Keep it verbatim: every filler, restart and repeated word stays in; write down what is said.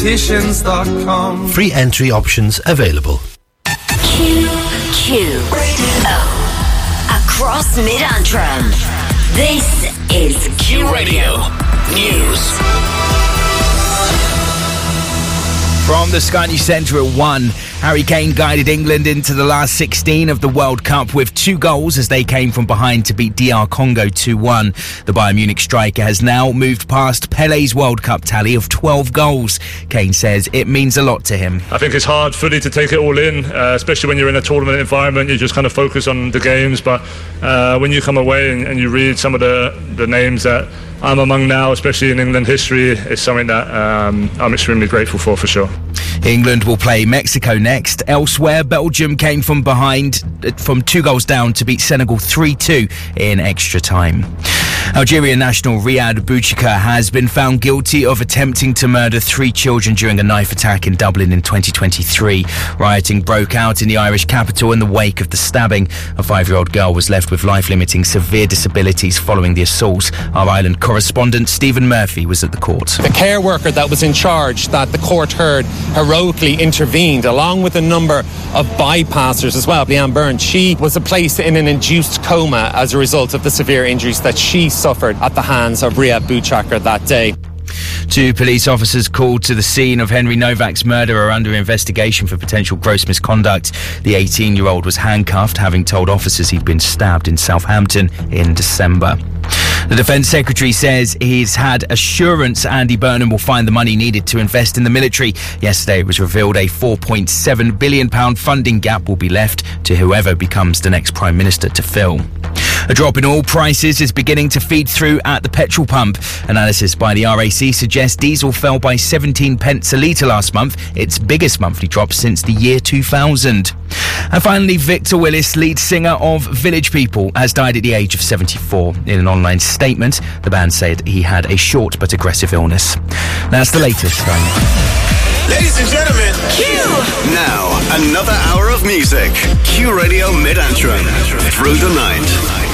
beauticians dot com. Free entry options available. Q Q Radio. Across Mid-Antrim. This is Q Radio News. From the Sky News Centre at one, Harry Kane guided England into the last sixteen of the World Cup with two goals as they came from behind to beat D R Congo two one. The Bayern Munich striker has now moved past Pele's World Cup tally of twelve goals. Kane says it means a lot to him. I think it's hard fully to take it all in, uh, especially when you're in a tournament environment. You just kind of focus on the games, but uh, when you come away and, and you read some of the, the names that I'm among now, especially in England history, it's something that um, I'm extremely grateful for, for sure. England will play Mexico next. Elsewhere, Belgium came from behind, from two goals down to beat Senegal three two in extra time. Algerian national Riyad Bouchika has been found guilty of attempting to murder three children during a knife attack in Dublin in twenty twenty-three. Rioting broke out in the Irish capital in the wake of the stabbing. A five-year-old girl was left with life-limiting severe disabilities following the assault. Our island correspondent Stephen Murphy was at the court. The care worker that was in charge that the court heard heroically intervened, along with a number of bypassers as well. Leanne Burns, she was placed in an induced coma as a result of the severe injuries that she suffered at the hands of Riyad Bouchika that day. Two police officers called to the scene of Henry Novak's murder are under investigation for potential gross misconduct. The eighteen-year-old was handcuffed, having told officers he'd been stabbed in Southampton in December. The Defence Secretary says he's had assurance Andy Burnham will find the money needed to invest in the military. Yesterday it was revealed a four point seven billion pounds funding gap will be left to whoever becomes the next Prime Minister to fill. A drop in oil prices is beginning to feed through at the petrol pump. Analysis by the R A C suggests diesel fell by seventeen pence a litre last month, its biggest monthly drop since the year two thousand. And finally, Victor Willis, lead singer of Village People, has died at the age of seventy-four. In an online statement, the band said he had a short but aggressive illness. That's the latest. Ladies and gentlemen, Q! Now, another hour of music. Q Radio Mid-Antrim. Through the night.